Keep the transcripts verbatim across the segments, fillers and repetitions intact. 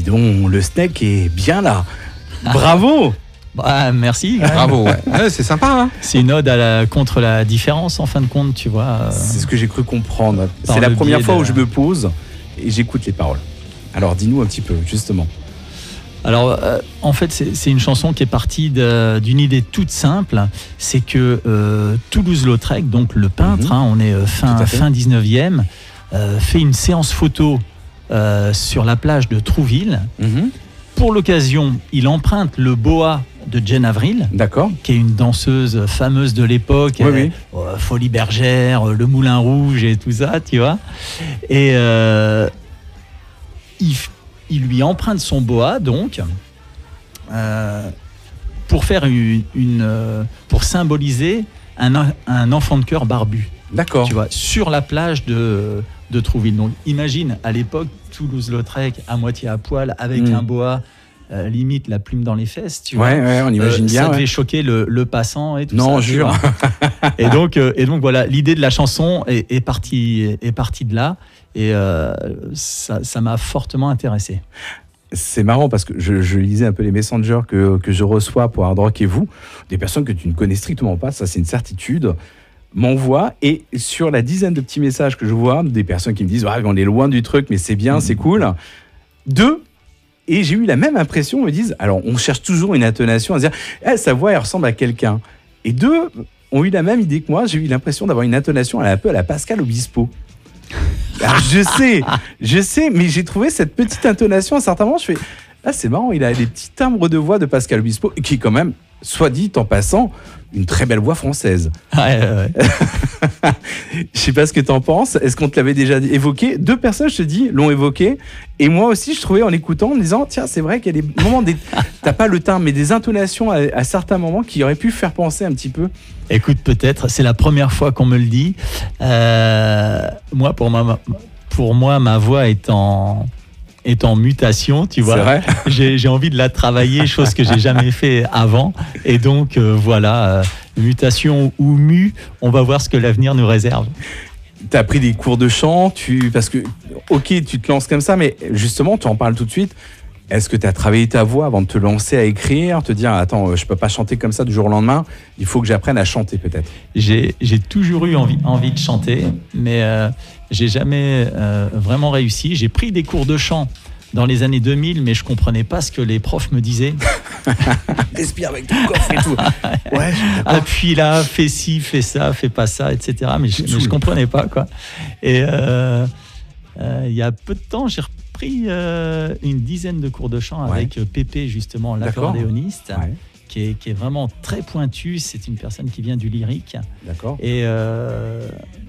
donc, le steak est bien là. Bravo. Bah, merci. Bravo, ouais. Ouais, c'est sympa. Hein. C'est une ode à la, contre la différence, en fin de compte, tu vois. Euh, c'est ce que j'ai cru comprendre. Par C'est la le première biais fois de- où je me pose et j'écoute les paroles. Alors, dis-nous un petit peu, justement. Alors, euh, en fait, c'est, c'est une chanson qui est partie de- d'une idée toute simple. C'est que euh, Toulouse-Lautrec, donc le peintre, Mhm. hein, on est euh, fin, Tout à fait. fin dix-neuvième, euh, fait une séance photo euh, sur la plage de Trouville. Mhm. Pour l'occasion, il emprunte le boa de Jane Avril, D'accord. qui est une danseuse fameuse de l'époque, Oui, euh, oui. euh, Folie Bergère, euh, le Moulin Rouge et tout ça, tu vois. Et euh, il, f- il lui emprunte son boa, donc, euh, pour faire une, une, euh, pour symboliser un, en- un enfant de cœur barbu, D'accord. tu vois, sur la plage de, de Trouville. Donc, imagine à l'époque Toulouse-Lautrec à moitié à poil avec Mm. un boa. euh, limite la plume dans les fesses, tu vois. Ouais, ouais, on imagine Euh, bien. Ça devait ouais. choquer le, le passant et tout Non, ça. tu jure. vois. et, donc, euh, et donc voilà, l'idée de la chanson est, est, partie, est partie de là et euh, ça, ça m'a fortement intéressé. C'est marrant parce que je, je lisais un peu les messengers que, que je reçois pour Hard Rock et vous, des personnes que tu ne connais strictement pas, ça c'est une certitude, m'envoient et sur la dizaine de petits messages que je vois, des personnes qui me disent ah, on est loin du truc mais c'est bien, c'est cool. Deux, et j'ai eu la même impression, ils me disent alors on cherche toujours une intonation à se dire eh, sa voix elle ressemble à quelqu'un. Et deux ont eu la même idée que moi, j'ai eu l'impression d'avoir une intonation un peu à la Pascal Obispo. Alors, je sais, je sais, mais j'ai trouvé cette petite intonation à certains moments. Je fais, ah, c'est marrant, il a les petits timbres de voix de Pascal Obispo, qui est quand même, soit dit en passant, une très belle voix française. Ouais, ouais, ouais. Je sais pas ce que tu en penses. Est-ce qu'on te l'avait déjà évoqué? Deux personnes, je te dis, l'ont évoqué. Et moi aussi, je trouvais en l'écoutant, en me disant, tiens, c'est vrai qu'il y a des moments, des... t'as pas le timbre, mais des intonations à, à certains moments qui auraient pu faire penser un petit peu. Écoute, peut-être, c'est la première fois qu'on me le dit. Euh, moi, pour ma, pour moi, ma voix est en, est en mutation, tu vois. C'est vrai. J'ai, j'ai envie de la travailler, chose que j'ai jamais fait avant. Et donc, euh, voilà, euh, mutation ou mu, on va voir ce que l'avenir nous réserve. Tu as pris des cours de chant, tu... parce que, ok, tu te lances comme ça, mais justement, tu en parles tout de suite. Est-ce que tu as travaillé ta voix avant de te lancer à écrire, te dire, attends, je peux pas chanter comme ça du jour au lendemain, il faut que j'apprenne à chanter peut-être? J'ai, j'ai toujours eu envie, envie de chanter, mais euh, j'ai jamais euh, vraiment réussi. J'ai pris des cours de chant dans les années deux mille, mais je comprenais pas ce que les profs me disaient. Respire avec ton coffre et tout. Ouais, Appuie là, fais ci, fais ça, fais pas ça, et cetera. Mais je, mais je comprenais pas, quoi. Et euh, euh, il y a peu de temps, j'ai repris euh, une dizaine de cours de chant Ouais. avec Pépé, justement, D'accord. l'accordéoniste, Ouais, qui est, qui est vraiment très pointu. C'est une personne qui vient du lyrique. d'accord. Et, euh,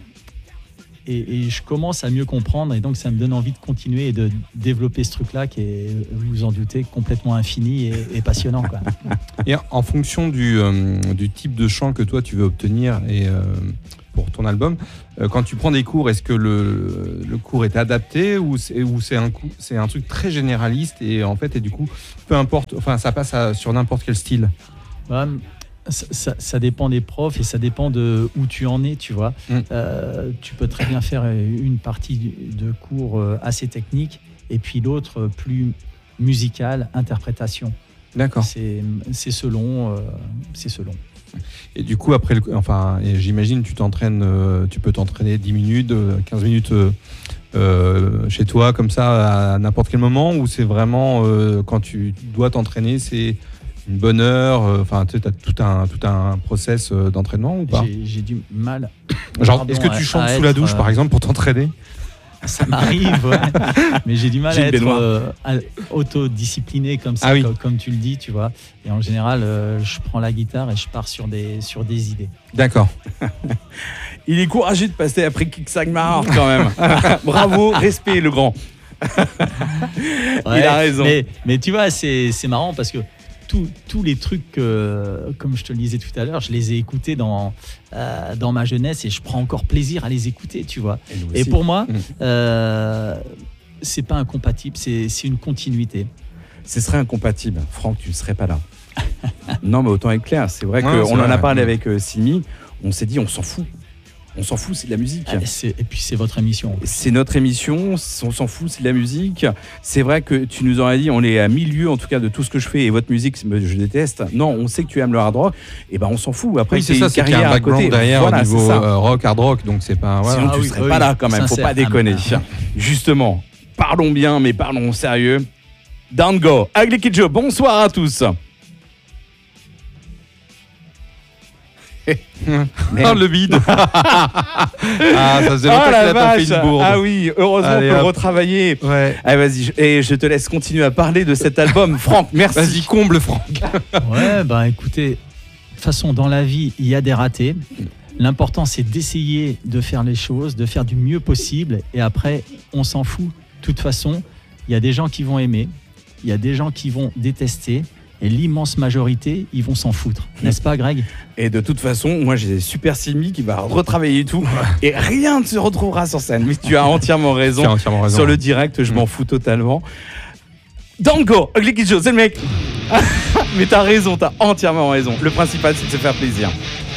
et, et je commence à mieux comprendre. Et donc, ça me donne envie de continuer et de développer ce truc-là qui est, vous vous en doutez, complètement infini et, et passionnant, quoi. Et en fonction du, euh, du type de chant que toi tu veux obtenir et, euh, pour ton album, euh, quand tu prends des cours, est-ce que le, le cours est adapté ou c'est, ou c'est, un, coup, c'est un truc très généraliste et en fait, et du coup, peu importe, enfin ça passe à, sur n'importe quel style? Ouais, ça, ça- ça dépend des profs et ça dépend de où tu en es, tu vois. Mm. Euh, tu peux très bien faire une partie de cours euh, assez technique et puis l'autre euh, plus musical, interprétation. D'accord. C'est, c'est selon, euh, c'est selon. Et du coup, après, le, enfin, et j'imagine, tu t'entraînes, euh, tu peux t'entraîner dix minutes, euh, quinze minutes euh, euh, chez toi, comme ça, à n'importe quel moment, ou c'est vraiment, euh, quand tu dois t'entraîner, c'est une bonne heure, enfin, tu as tout un, tout un process euh, d'entraînement ou pas? J'ai, j'ai du mal. Genre, pardon, est-ce que à- tu chantes à sous la être, douche, euh, par exemple, pour t'entraîner? Ça m'arrive, ouais. Mais j'ai du mal Gilles à être Benoît. euh, à- autodiscipliné comme ça, Ah oui. comme, comme tu le dis, tu vois. Et en général, euh, je prends la guitare et je pars sur des, sur des idées. D'accord. Il est courageux de passer après Kick Sagmar quand même. Bravo, respect le grand. Ouais, Il a raison. Mais, mais tu vois, c'est, c'est marrant parce que tous- tous les trucs, euh, comme je te le disais tout à l'heure, je les ai écoutés dans, euh, dans ma jeunesse et je prends encore plaisir à les écouter, tu vois. Et nous Et aussi. pour moi, Mhm. euh, c'est pas incompatible, c'est, c'est une continuité. Ce serait incompatible. Franck, tu ne serais pas là. Non, mais autant être clair. C'est vrai Ouais, qu'on c'est en vrai, a parlé ouais. avec euh, Simi. On s'est dit, on s'en fout. On s'en fout, c'est de la musique. Ah, c'est- et puis c'est votre émission. C'est notre émission, on s'en fout, c'est de la musique. C'est vrai que tu nous aurais dit, on est à milieu en tout cas de tout ce que je fais et votre musique, je déteste. Non, on sait que tu aimes le hard rock, et ben on s'en fout. Après, Oui, c'est c'est ça, une c'est qu'il y a carrière un à côté. background derrière Voilà, au c'est niveau ça. euh, rock, hard rock, donc c'est pas. Voilà. Sinon, Ah tu oui, serais oui, pas là quand même, faut sincère. pas déconner. Ah, Justement, parlons bien, mais parlons sérieux. Down Go, Ugly Kid Joe, bonsoir à tous. Oh, le vide. Ah, ça faisait longtemps Oh qu'il la a pas fait vache. une bourde. Ah oui, heureusement Allez, on peut le hop. retravailler. Ouais. Allez, vas-y, je- et je te laisse continuer à parler de cet album. Franck, merci. Vas-y, comble, Franck. Ouais, bah écoutez, de toute façon, dans la vie, il y a des ratés. L'important, c'est d'essayer de faire les choses, de faire du mieux possible. Et après, on s'en fout. De toute façon, il y a des gens qui vont aimer, il y a des gens qui vont détester. Et l'immense majorité, ils vont s'en foutre. N'est-ce pas, Greg? Et de toute façon, moi j'ai Super Simi qui va retravailler tout et rien ne se retrouvera sur scène. Mais tu as entièrement raison. Tu as entièrement raison. Sur le direct, je m'en fous totalement. Dango, Ugly Kid Joe, c'est le mec. Mais t'as raison, t'as entièrement raison. Le principal, c'est de se faire plaisir.